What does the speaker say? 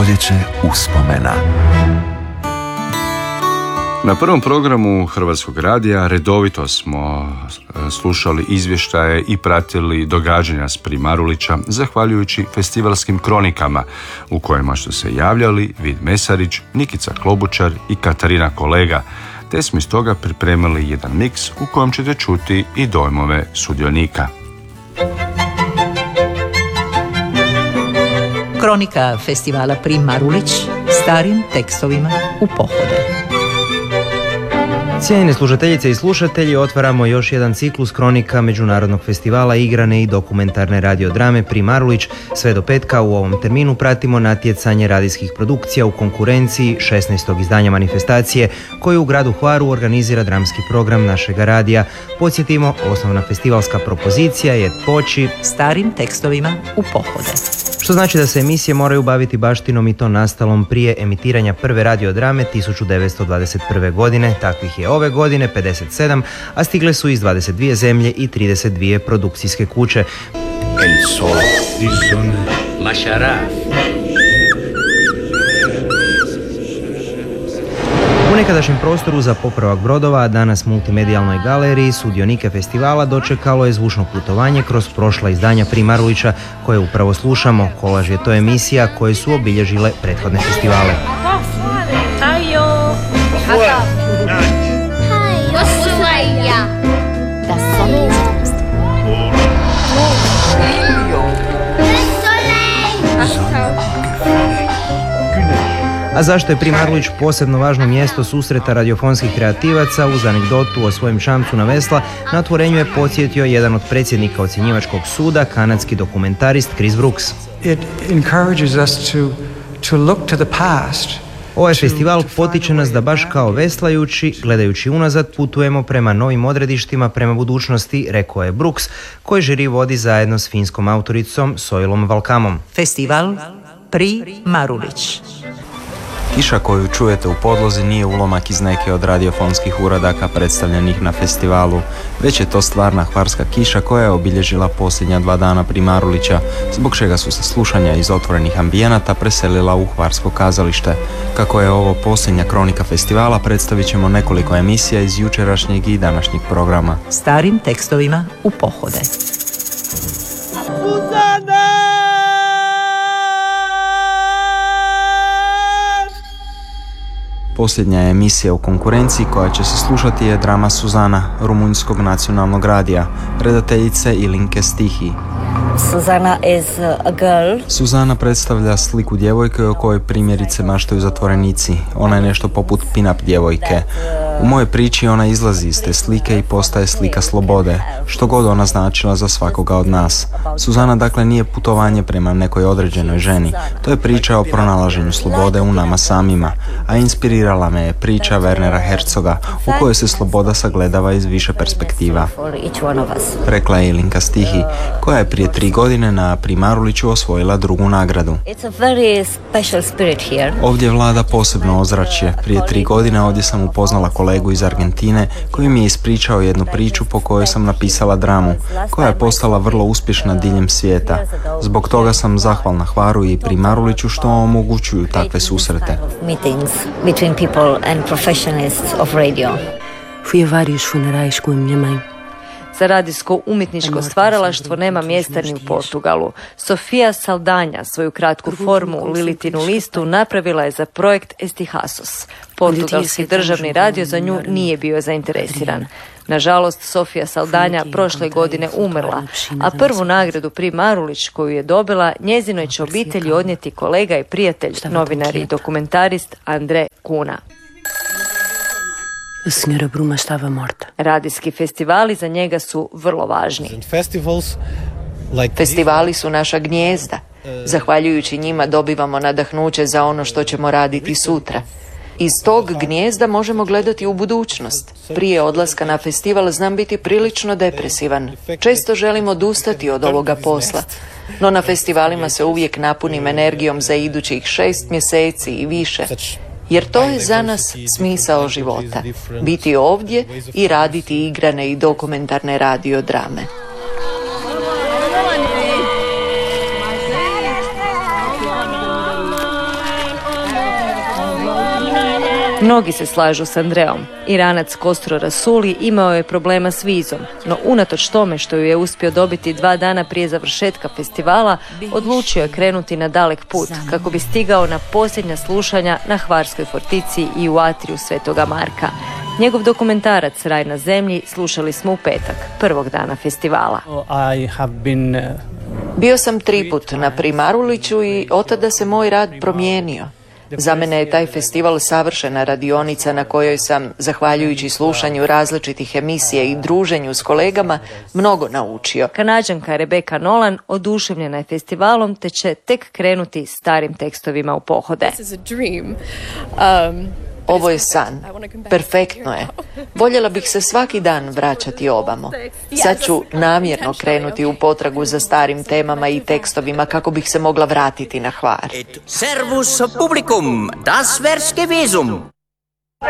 Proljeće uspomena. Na prvom programu Hrvatskog radija redovito smo slušali izvještaje i pratili događanja s Primarulića zahvaljujući festivalskim kronikama u kojima su se javljali Vid Mesarić, Nikica Klobučar i Katarina Kolega, te smo iz toga pripremili jedan miks u kojem ćete čuti i dojmove sudionika. Kronika festivala Primarulić starim tekstovima u pohode. Cijenjene slušateljice i slušatelji, otvaramo još jedan ciklus kronika Međunarodnog festivala igrane i dokumentarne radiodrame Primarulić. Sve do petka u ovom terminu pratimo natjecanje radijskih produkcija u konkurenciji 16. izdanja manifestacije koju u gradu Hvaru organizira dramski program našega radija. Podsjetimo, osnovna festivalska propozicija je Poći starim tekstovima u pohode. Što znači da se emisije moraju baviti baštinom i to nastalom prije emitiranja prve radiodrame 1921. godine. Takvih je ove godine 57, a stigle su iz 22 zemlje i 32 produkcijske kuće. El sol, la sharaf. U nekadašnjem prostoru za popravak brodova, a danas multimedijalnoj galeriji, sudionike festivala dočekalo je zvučno putovanje kroz prošla izdanja Primarulića koje upravo slušamo. Kolaž je to emisija koje su obilježile prethodne festivale. A zašto je Primarulić posebno važno mjesto susreta radiofonskih kreativaca? Uz anegdotu o svojem čamcu na vesla na otvorenju je podsjetio jedan od predsjednika ocjenjivačkog suda, kanadski dokumentarist Chris Brooks. It encourages us to look to the past. Ovaj festival potiče nas da baš kao veslajući, gledajući unazad, putujemo prema novim odredištima, prema budućnosti, rekao je Brooks, koji žiri vodi zajedno s finskom autoricom Soilom Valkamom. Festival Primarulić. Kiša koju čujete u podlozi nije ulomak iz neke od radiofonskih uradaka predstavljenih na festivalu, već je to stvarna hvarska kiša koja je obilježila posljednja 2 dana Primarulića, zbog čega su se slušanja iz otvorenih ambijenata preselila u hvarsko kazalište. Kako je ovo posljednja kronika festivala, predstavit ćemo nekoliko emisija iz jučerašnjeg i današnjeg programa. Starim tekstovima u pohode. Posljednja emisija u konkurenciji koja će se slušati je drama Suzana, rumunjskog nacionalnog radija, redateljice Ilinke Stihi. Suzana predstavlja sliku djevojke o kojoj primjerice maštaju zatvorenici. Ona je nešto poput pin-up djevojke. U mojoj priči ona izlazi iz te slike i postaje slika slobode, što god ona značila za svakoga od nas. Suzana dakle nije putovanje prema nekoj određenoj ženi, to je priča o pronalaženju slobode u nama samima, a inspirirala me je priča Wernera Herzoga u kojoj se sloboda sagledava iz više perspektiva. Rekla je Ilinka Stihi, koja je prije 3 godine na Primaruliću osvojila 2. nagradu. Ovdje vlada posebno ozračje. Prije 3 godine ovdje sam upoznala kolegu iz Argentine koji mi je ispričao jednu priču po kojoj sam napisala dramu, koja je postala vrlo uspješna diljem svijeta. Zbog toga sam zahvalna Hvaru i Primaruliću što omogućuju takve susrete. Za radijsko-umjetničko stvaralaštvo nema mjesta ni u Portugalu. Sofia Saldanha svoju kratku formu Lilitinu listu napravila je za projekt Estihasos. Portugalski državni radio za nju nije bio zainteresiran. Nažalost, Sofia Saldanha prošle godine umrla, a prvu nagradu Primarulić koju je dobila njezinoj će obitelji odnijeti kolega i prijatelj, novinar i dokumentarist Andre Kuna. Senhora Bruma estava morta. Radijski festivali za njega su vrlo važni. Festivali su naša gnijezda. Zahvaljujući njima dobivamo nadahnuće za ono što ćemo raditi sutra. Iz tog gnijezda možemo gledati u budućnost. Prije odlaska na festival znam biti prilično depresivan. Često želim odustati od ovoga posla. No na festivalima se uvijek napunim energijom za idućih 6 mjeseci i više. Jer to je za nas smisao života. Biti ovdje i raditi igrane i dokumentarne radiodrame. Mnogi se slažu s Andreom. Iranac Kostro Rasuli imao je problema s vizom, no unatoč tome što ju je uspio dobiti 2 dana prije završetka festivala, odlučio je krenuti na dalek put kako bi stigao na posljednja slušanja na Hvarskoj fortici i u atriju Svetoga Marka. Njegov dokumentarac Raj na zemlji slušali smo u petak, prvog dana festivala. Bio sam 3 put na Pri Maruliću i otada se moj rad promijenio. Za mene je taj festival savršena radionica na kojoj sam, zahvaljujući slušanju različitih emisija i druženju s kolegama, mnogo naučio. Kanađanka Rebeka Nolan oduševljena je festivalom te će tek krenuti starim tekstovima u pohode. Ovo je san. Perfektno je. Voljela bih se svaki dan vraćati ovamo. Sad ću namjerno krenuti u potragu za starim temama i tekstovima kako bih se mogla vratiti na Hvar. Servus publicum, das Verske Visum.